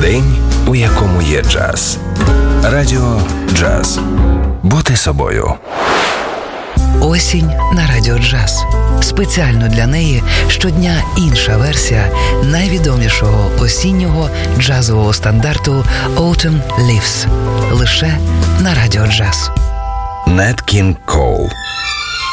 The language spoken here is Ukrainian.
День, у якому є джаз. Радіо Джаз. Бути собою. Осінь на Радіо Джаз. Спеціально для неї щодня інша версія найвідомішого осіннього джазового стандарту Autumn Leaves. Лише на Радіо Джаз. Нат Кінг Коул.